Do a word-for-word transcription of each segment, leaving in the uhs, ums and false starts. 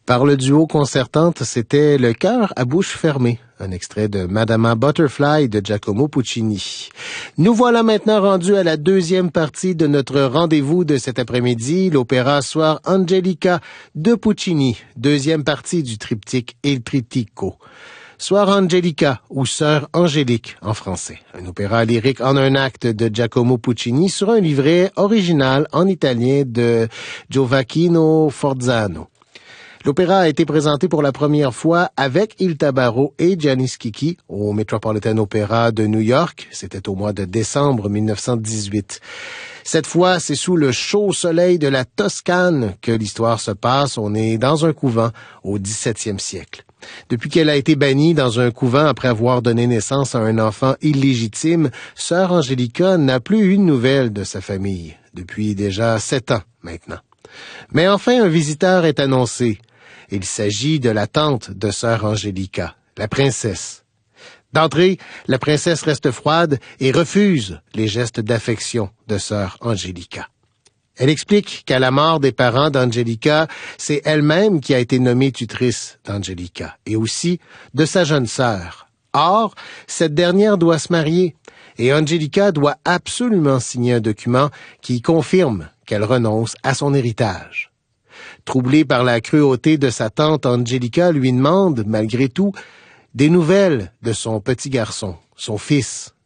Par le duo concertante, c'était Le cœur à bouche fermée, un extrait de Madama Butterfly de Giacomo Puccini. Nous voilà maintenant rendus à la deuxième partie de notre rendez-vous de cet après-midi, l'opéra Suor Angelica de Puccini, deuxième partie du triptyque Il Trittico. Suor Angelica, ou Sœur Angélique en français, un opéra lyrique en un acte de Giacomo Puccini sur un livret original en italien de Gioacchino Forzano. L'opéra a été présenté pour la première fois avec Il Tabarro et Gianni Schicchi au Metropolitan Opera de New York. C'était au mois de décembre mille neuf cent dix-huit. Cette fois, c'est sous le chaud soleil de la Toscane que l'histoire se passe. On est dans un couvent au dix-septième siècle. Depuis qu'elle a été bannie dans un couvent après avoir donné naissance à un enfant illégitime, Sœur Angelica n'a plus eu de nouvelles de sa famille, depuis déjà sept ans maintenant. Mais enfin, un visiteur est annoncé. Il s'agit de la tante de Sœur Angelica, la princesse. D'entrée, la princesse reste froide et refuse les gestes d'affection de Sœur Angelica. Elle explique qu'à la mort des parents d'Angelica, c'est elle-même qui a été nommée tutrice d'Angelica et aussi de sa jeune sœur. Or, cette dernière doit se marier et Angelica doit absolument signer un document qui confirme qu'elle renonce à son héritage. Troublée par la cruauté de sa tante, Angelica lui demande, malgré tout, des nouvelles de son petit garçon, son fils.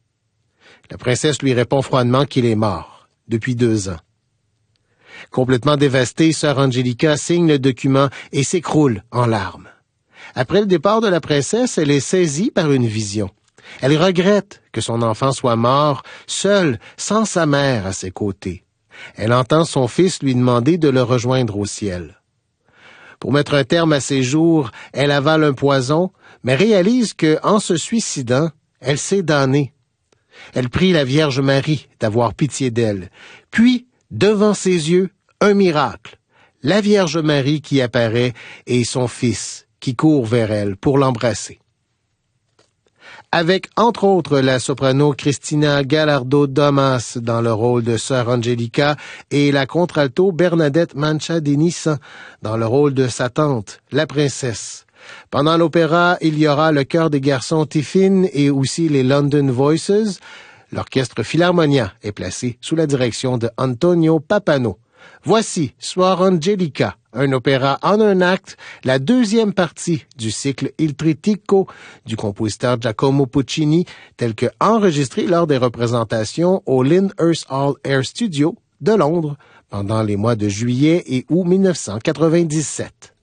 La princesse lui répond froidement qu'il est mort, depuis deux ans. Complètement dévastée, Sœur Angelica signe le document et s'écroule en larmes. Après le départ de la princesse, elle est saisie par une vision. Elle regrette que son enfant soit mort, seule, sans sa mère à ses côtés. Elle entend son fils lui demander de le rejoindre au ciel. Pour mettre un terme à ses jours, elle avale un poison, mais réalise que, en se suicidant, elle s'est damnée. Elle prie la Vierge Marie d'avoir pitié d'elle. Puis, devant ses yeux, un miracle. La Vierge Marie qui apparaît et son fils qui court vers elle pour l'embrasser. Avec, entre autres, la soprano Cristina Gallardo-Damas dans le rôle de Sœur Angelica et la contralto Bernadette Mancha-Denison dans le rôle de sa tante, la princesse. Pendant l'opéra, il y aura le chœur des garçons Tiffin et aussi les London Voices. L'orchestre Philharmonia est placé sous la direction de Antonio Papano. Voici Suor Angelica, un opéra en un acte, la deuxième partie du cycle Il Trittico du compositeur Giacomo Puccini, tel que enregistré lors des représentations au Lyndhurst Hall Air Studio de Londres pendant les mois de juillet et août mille neuf cent quatre-vingt-dix-sept.